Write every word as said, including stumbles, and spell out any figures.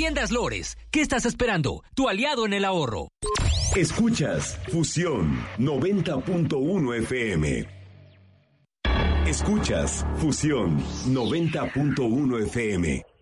Tiendas Lores. ¿Qué estás esperando? Tu aliado en el ahorro. Escuchas Fusión noventa punto uno F M. Escuchas Fusión noventa punto uno F M.